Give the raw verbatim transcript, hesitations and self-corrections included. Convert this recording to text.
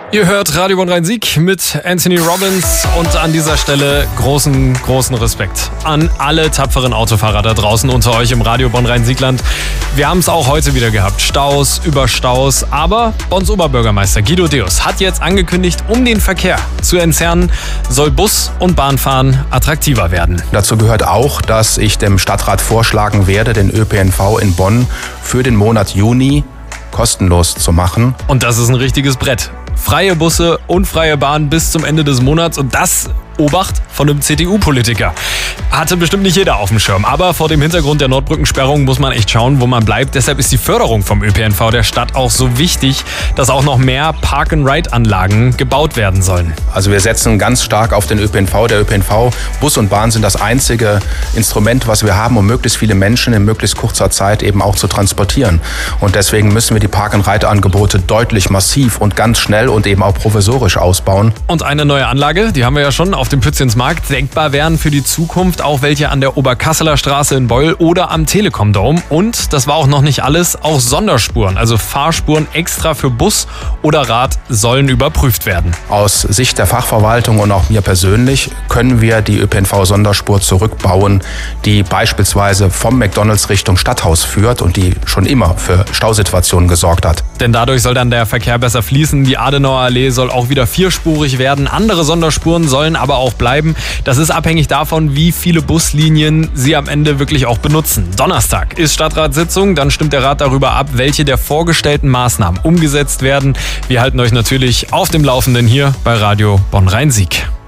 Ihr hört Radio Bonn-Rhein-Sieg mit Anthony Robbins und an dieser Stelle großen, großen Respekt an alle tapferen Autofahrer da draußen unter euch im Radio Bonn-Rhein-Siegland. Wir haben es auch heute wieder gehabt. Staus über Staus. Aber Bonns Oberbürgermeister Guido Deus hat jetzt angekündigt, um den Verkehr zu entzerren, soll Bus- und Bahnfahren attraktiver werden. Dazu gehört auch, dass ich dem Stadtrat vorschlagen werde, den Ö P N V in Bonn für den Monat Juni kostenlos zu machen. Und das ist ein richtiges Brett. Freie Busse und freie Bahn bis zum Ende des Monats und das, Obacht, von einem C D U-Politiker. Hatte bestimmt nicht jeder auf dem Schirm, aber vor dem Hintergrund der Nordbrückensperrung muss man echt schauen, wo man bleibt. Deshalb ist die Förderung vom Ö P N V der Stadt auch so wichtig, dass auch noch mehr Park-and-Ride-Anlagen gebaut werden sollen. Also wir setzen ganz stark auf den Ö P N V. Der Ö P N V, Bus und Bahn sind das einzige Instrument, was wir haben, um möglichst viele Menschen in möglichst kurzer Zeit eben auch zu transportieren. Und deswegen müssen wir die Park-and-Ride-Angebote deutlich massiv und ganz schnell und eben auch provisorisch ausbauen. Und eine neue Anlage, die haben wir ja schon auf dem Pützchensmarkt. Denkbar wären für die Zukunft auch welche an der Oberkasseler Straße in Beul oder am Telekom Dome. Und das war auch noch nicht alles, auch Sonderspuren, also Fahrspuren extra für Bus oder Rad sollen überprüft werden. Aus Sicht der Fachverwaltung und auch mir persönlich können wir die Ö P N V-Sonderspur zurückbauen, die beispielsweise vom McDonalds Richtung Stadthaus führt und die schon immer für Stausituationen gesorgt hat. Denn dadurch soll dann der Verkehr besser fließen. Die Adenauer Allee soll auch wieder vierspurig werden. Andere Sonderspuren sollen aber auch bleiben. Das ist abhängig davon, wie viele Buslinien sie am Ende wirklich auch benutzen. Donnerstag ist Stadtratssitzung, dann stimmt der Rat darüber ab, welche der vorgestellten Maßnahmen umgesetzt werden. Wir halten euch natürlich auf dem Laufenden hier bei Radio Bonn-Rhein-Sieg.